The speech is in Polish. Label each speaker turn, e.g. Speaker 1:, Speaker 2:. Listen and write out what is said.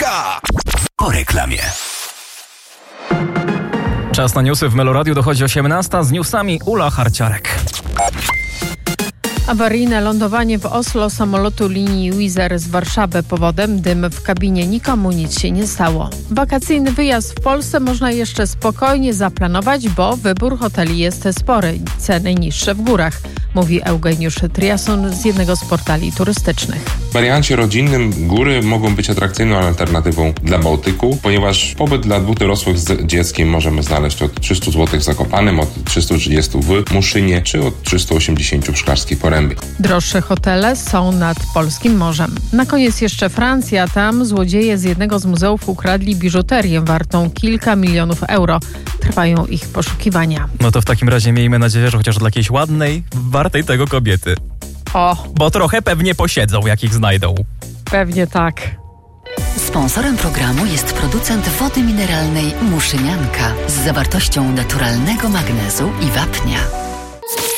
Speaker 1: K. Po reklamie.
Speaker 2: Czas na newsy w Meloradiu, dochodzi 18. Z newsami Ula Harciarek.
Speaker 3: Awaryjne lądowanie w Oslo samolotu linii Wizz Air z Warszawy. Powodem dym w kabinie. Nikomu nic się nie stało. Wakacyjny wyjazd w Polsce można jeszcze spokojnie zaplanować, bo wybór hoteli jest spory. Ceny niższe w górach, mówi Eugeniusz Triason z jednego z portali turystycznych.
Speaker 4: W wariancie rodzinnym góry mogą być atrakcyjną alternatywą dla Bałtyku, ponieważ pobyt dla dwóch dorosłych z dzieckiem możemy znaleźć od 300 zł w Zakopanem, od 330 w Muszynie czy od 380 w Szklarskiej Porębie.
Speaker 3: Droższe hotele są nad polskim morzem. Na koniec jeszcze Francja. Tam złodzieje z jednego z muzeów ukradli biżuterię wartą kilka milionów euro. Trwają ich poszukiwania.
Speaker 2: No to w takim razie miejmy nadzieję, że chociaż dla jakiejś ładnej, wartej tego kobiety. Bo trochę pewnie posiedzą, jak ich znajdą.
Speaker 3: Pewnie tak.
Speaker 5: Sponsorem programu jest producent wody mineralnej Muszynianka z zawartością naturalnego magnezu i wapnia.